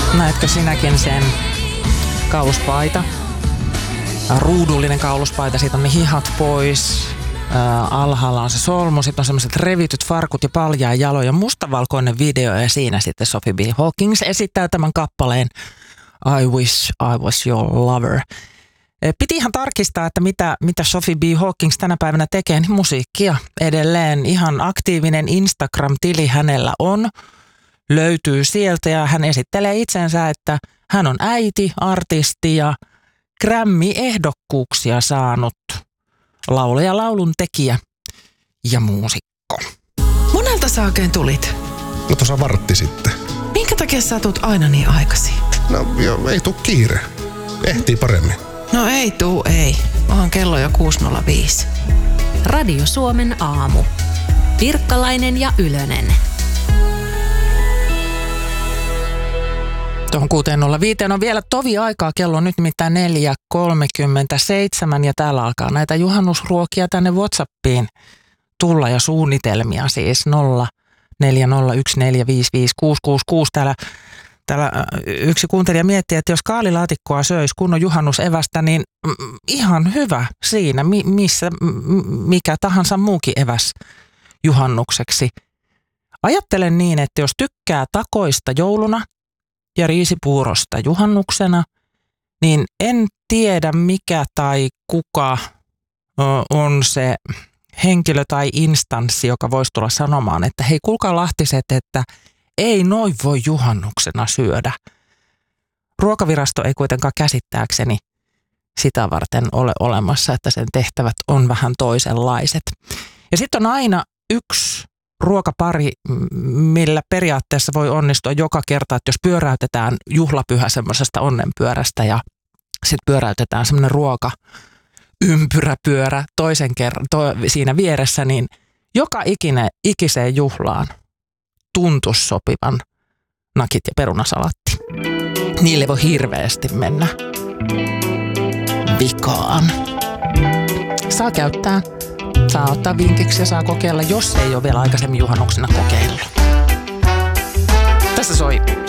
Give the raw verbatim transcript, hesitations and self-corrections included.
Näetkö sinäkin sen kauluspaita? Ruudullinen kauluspaita, siitä on ne hihat pois. Ää, alhaalla on se solmu, sitten on semmoiset revityt farkut ja paljaa jaloja. Mustavalkoinen video ja siinä sitten Sophie B. Hawkins esittää tämän kappaleen I Wish I Was Your Lover. Piti ihan tarkistaa, että mitä, mitä Sophie B. Hawkins tänä päivänä tekee, niin musiikkia edelleen. Ihan aktiivinen Instagram-tili hänellä on, löytyy sieltä ja hän esittelee itsensä, että hän on äiti, artisti ja Grammy-ehdokkuuksia saanut laulaja, laulun tekijä ja muusikko. Monelta sä oikein tulit? No tuossa vartti sitten. Minkä takia sä tuut aina niin aikaisin? No joo, ei tuu kiire. Ehtii paremmin. No ei tuu, ei. Onhan kello jo kuusi nolla viisi. Radio Suomen aamu. Pirkkalainen ja Ylönen. Tuohon kuusi nolla viisi on vielä tovi aikaa. Kello on nyt nimittäin neljä kolmekymmentäseitsemän ja täällä alkaa näitä juhannusruokia tänne WhatsAppiin tulla ja suunnitelmia. Siis nolla neljä nolla yksi neljä viisi viisi kuusi kuusi kuusi. Täällä, täällä yksi kuuntelija miettii, että jos kaalilaatikkoa söisi kunnon juhannusevästä, niin ihan hyvä siinä, missä mikä tahansa muukin eväs juhannukseksi. Ajattelen niin, että jos tykkää takoista jouluna ja riisipuurosta juhannuksena, niin en tiedä mikä tai kuka on se henkilö tai instanssi, joka voisi tulla sanomaan, että hei kuulkaa lahtiset, että ei noin voi juhannuksena syödä. Ruokavirasto ei kuitenkaan käsittääkseni sitä varten ole olemassa, että sen tehtävät on vähän toisenlaiset. Ja sitten on aina yksi ruokapari, millä periaatteessa voi onnistua joka kerta, että jos pyöräytetään juhlapyhä semmoisesta onnenpyörästä ja sitten pyöräytetään semmoinen ruoka ympyräpyörä toisen kerran to, siinä vieressä, niin joka ikine, ikiseen juhlaan tuntuisi sopivan nakit ja perunasalatti. Niille voi hirveästi mennä vikaan. Saa käyttää, saa ottaa vinkiksi ja saa kokeilla, jos ei ole vielä aikaisemmin juhannuksena kokeillut. Tässä soi